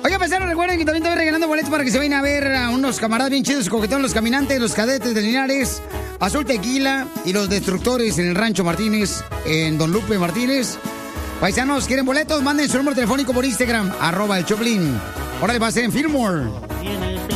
Oiga, paisanos, recuerden que también estoy regalando boletos para que se vayan a ver a unos camaradas bien chidos, coquetones, los caminantes, los cadetes de Linares, Azul Tequila y los destructores en el Rancho Martínez, en Don Lupe Martínez. Paisanos, ¿quieren boletos? Manden su número telefónico por Instagram, @el Choplin. Ahora va a ser en Fillmore.